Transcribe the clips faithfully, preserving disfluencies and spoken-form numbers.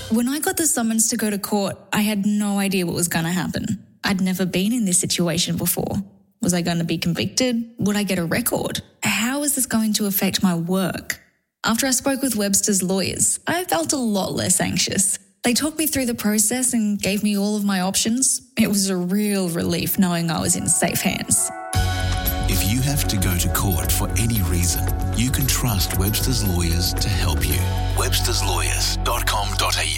When I got the summons to go to court, I had no idea what was going to happen. I'd never been in this situation before. Was I going to be convicted? Would I get a record? How is this going to affect my work? After I spoke with Webster's lawyers, I felt a lot less anxious. They talked me through the process and gave me all of my options. It was a real relief knowing I was in safe hands. If you have to go to court for any reason, you can trust Webster's Lawyers to help you. websters lawyers dot com dot a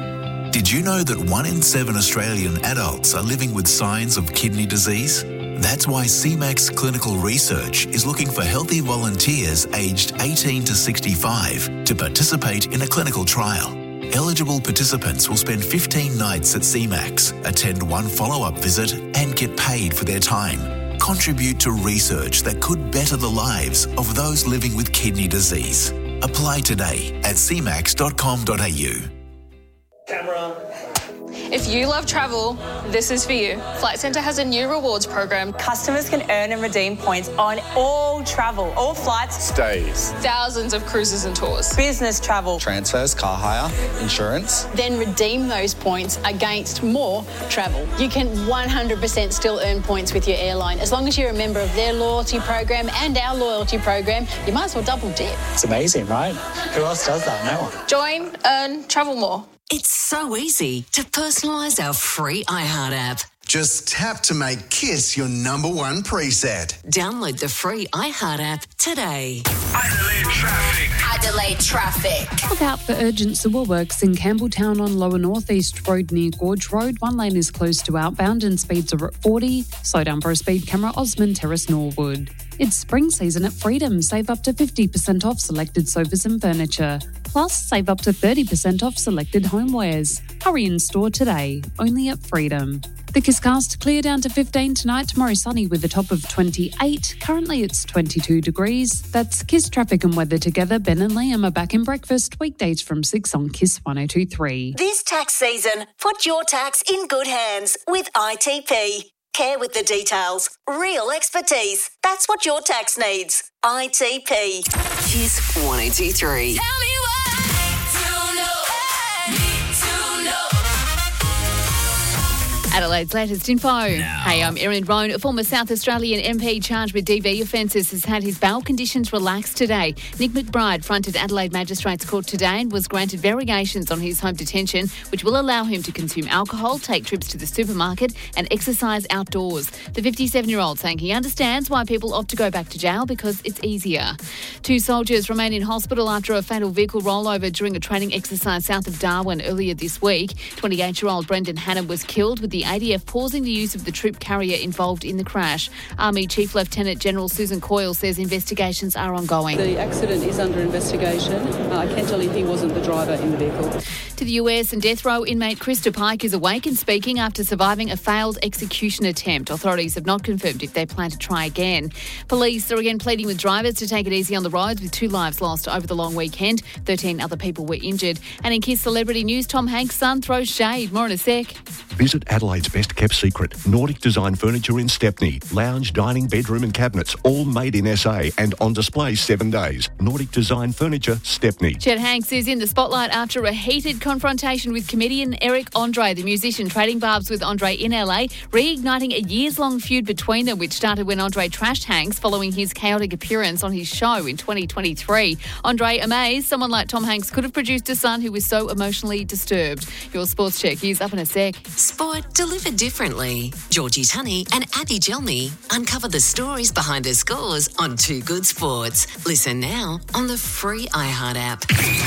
u. Did you know that one in seven Australian adults are living with signs of kidney disease? That's why C MAX Clinical Research is looking for healthy volunteers aged eighteen to sixty-five to participate in a clinical trial. Eligible participants will spend fifteen nights at C MAX, attend one follow-up visit and get paid for their time. Contribute to research that could better the lives of those living with kidney disease. Apply today at c max dot com dot a u. Camera. If you love travel, this is for you. Flight Centre has a new rewards program. Customers can earn and redeem points on all travel, all flights, Stays. Thousands of cruises and tours. business travel. Transfers, car hire, insurance. Then redeem those points against more travel. You can one hundred percent still earn points with your airline. As long as you're a member of their loyalty program and our loyalty program, you might as well double dip. It's amazing, right? Who else does that? No one. Join, earn, travel more. It's so easy to personalise our free iHeart app. Just tap to make KISS your number one preset. Download the free iHeart app today. Adelaide traffic. Adelaide traffic. Look out for urgent sewer works in Campbelltown on Lower North East Road near Gorge Road. One lane is closed to outbound and speeds are at forty. Slow down for a speed camera, Osmond Terrace, Norwood. It's spring season at Freedom. Save up to fifty percent off selected sofas and furniture. Plus, save up to thirty percent off selected homewares. Hurry in store today, only at Freedom. The Kisscast clear down to fifteen tonight, tomorrow sunny with a top of twenty-eight. Currently it's twenty-two degrees. That's Kiss traffic and weather together. Ben and Liam are back in breakfast weekdays from six on Kiss one oh two three. This tax season, put your tax in good hands with I T P. Care with the details. Real expertise. That's what your tax needs. I T P. Kiss one oh two three. Tell me Adelaide's latest info. Hey, I'm Erin Roan. A former South Australian M P charged with D V offences has had his bail conditions relaxed today. Nick McBride fronted Adelaide Magistrates Court today and was granted variations on his home detention, which will allow him to consume alcohol, take trips to the supermarket and exercise outdoors. The fifty-seven-year-old saying he understands why people opt to go back to jail because it's easier. Two soldiers remain in hospital after a fatal vehicle rollover during a training exercise south of Darwin earlier this week. twenty-eight-year-old Brendan Hannam was killed with the A D F pausing the use of the troop carrier involved in the crash. Army Chief Lieutenant General Susan Coyle says investigations are ongoing. The accident is under investigation. Uh, I can tell you he wasn't the driver in the vehicle. To the U S, and death row inmate Krista Pike is awake and speaking after surviving a failed execution attempt. Authorities have not confirmed if they plan to try again. Police are again pleading with drivers to take it easy on the roads, with two lives lost over the long weekend. thirteen other people were injured. And in Kiss Celebrity News, Tom Hanks' son throws shade. More in a sec. Visit Adelaide's best kept secret, Nordic Design Furniture in Stepney. Lounge, dining, bedroom and cabinets, all made in S A and on display seven days. Nordic Design Furniture, Stepney. Chet Hanks is in the spotlight after a heated confrontation with comedian Eric Andre. The musician trading barbs with Andre in L A, reigniting a years-long feud between them, which started when Andre trashed Hanks following his chaotic appearance on his show in twenty twenty-three. Andre amazed someone like Tom Hanks could have produced a son who was so emotionally disturbed. Your sports check is up in a sec. Sport delivered differently. Georgie Tunney and Abby Gelney uncover the stories behind the scores on Two Good Sports. Listen now on the free iHeart app.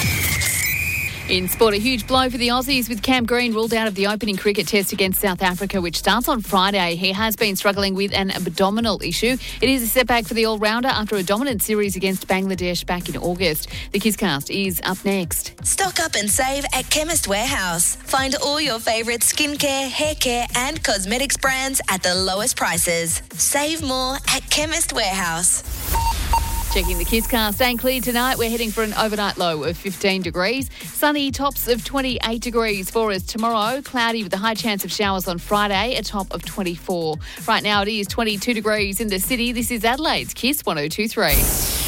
In sport, a huge blow for the Aussies with Cam Green ruled out of the opening cricket test against South Africa, which starts on Friday. He has been struggling with an abdominal issue. It is a setback for the all-rounder after a dominant series against Bangladesh back in August. The Kisscast is up next. Stock up and save at Chemist Warehouse. Find all your favourite skincare, hair care and cosmetics brands at the lowest prices. Save more at Chemist Warehouse. Checking the Kisscast, staying clear tonight. We're heading for an overnight low of fifteen degrees. Sunny, tops of twenty-eight degrees for us tomorrow. Cloudy with a high chance of showers on Friday, a top of twenty-four. Right now it is twenty-two degrees in the city. This is Adelaide's Kiss one oh two three.